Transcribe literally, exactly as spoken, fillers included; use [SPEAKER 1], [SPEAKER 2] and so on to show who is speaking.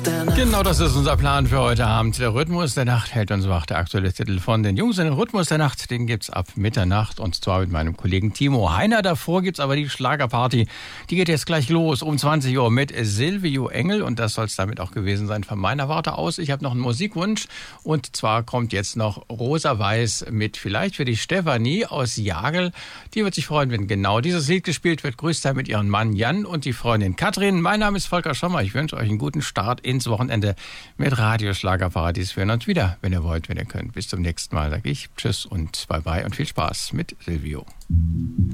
[SPEAKER 1] der Nacht.
[SPEAKER 2] Genau, das ist unser Plan für heute Abend. Der Rhythmus der Nacht hält uns wach. Der aktuelle Titel von den Jungs. Den Rhythmus der Nacht, den gibt's ab Mitternacht und zwar mit meinem Kollegen Timo Heiner. Davor gibt's aber die Schlagerparty. Die geht jetzt gleich los um zwanzig Uhr mit Silvio Engel und das soll's damit auch gewesen sein von meiner Warte aus. Ich habe noch einen Musikwunsch und zwar kommt jetzt noch Rosa Weiß mit vielleicht für die Stefanie aus Jagel. Die wird sich freuen, wenn genau dieses Lied gespielt wird. Grüßt er mit ihrem Mann Jan und die Freundin Katrin. Mein Name ist Volker Schommer. Ich wünsche euch einen guten Start ins Wochenende mit Radio Schlagerparadies. Wir hören uns wieder, wenn ihr wollt, wenn ihr könnt. Bis zum nächsten Mal, sage ich. Tschüss und bye bye und viel Spaß mit Silvio.